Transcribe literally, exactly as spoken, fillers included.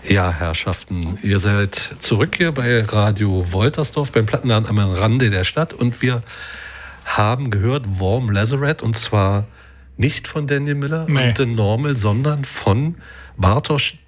Ja, Herrschaften, ihr seid zurück hier bei Radio Woltersdorf beim Plattenladen am Rande der Stadt und wir haben gehört Warm Lazarette und zwar nicht von Daniel Miller Nee. und The Normal, sondern von Bartosz